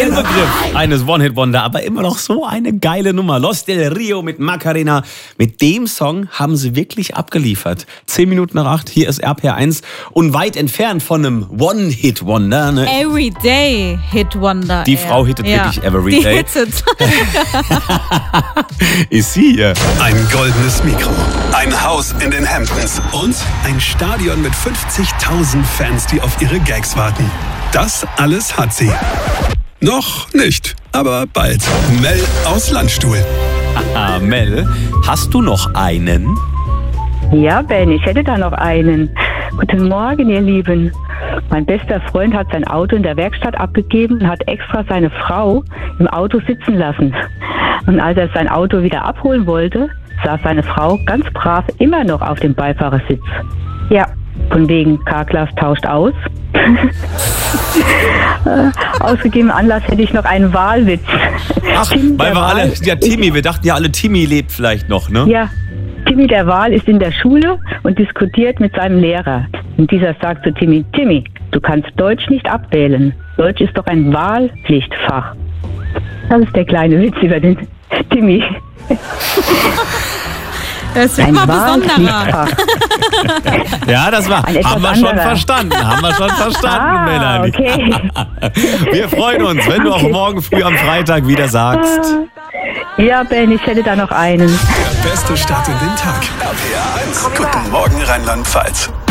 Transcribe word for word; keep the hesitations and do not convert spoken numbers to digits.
Inbegriff eines One-Hit-Wonder, aber immer noch so eine geile Nummer. Los del Rio mit Macarena. Mit dem Song haben sie wirklich abgeliefert. Zehn Minuten nach acht, hier ist R P R eins und weit entfernt von einem One-Hit-Wonder. Ne? Everyday Hit-Wonder. Die Frau hittet ja. wirklich Everyday. Die hittet. Ist sie hier. Ein goldenes Mikro, ein Haus in den Hamptons und ein Stadion mit fünfzigtausend Fans, die auf ihre Gags warten. Das alles hat sie. Noch nicht, aber bald. Mel aus Landstuhl. Ah, Mel, hast du noch einen? Ja, Ben, ich hätte da noch einen. Guten Morgen, ihr Lieben. Mein bester Freund hat sein Auto in der Werkstatt abgegeben und hat extra seine Frau im Auto sitzen lassen. Und als er sein Auto wieder abholen wollte, saß seine Frau ganz brav immer noch auf dem Beifahrersitz. Ja, von wegen Carglass tauscht aus. Ausgegebenen Anlass hätte ich noch einen Wahlwitz. Ach, Tim, weil der wir alle, Wal ja Timmy, wir dachten ja alle, Timmy lebt vielleicht noch, ne? Ja, Timmy der Wal ist in der Schule und diskutiert mit seinem Lehrer. Und dieser sagt zu Timmy, Timmy, du kannst Deutsch nicht abwählen. Deutsch ist doch ein Wahlpflichtfach. Das ist der kleine Witz über den Timmy. Das ist immer besonderer. Ja, das war, haben wir anderer. schon verstanden, haben wir schon verstanden, Ah, Melanie. okay. Wir freuen uns, wenn du auch morgen früh am Freitag wieder sagst. Ja, Ben, ich hätte da noch einen. Der beste Start in den Tag. R P R eins. Guten Morgen, Rheinland-Pfalz.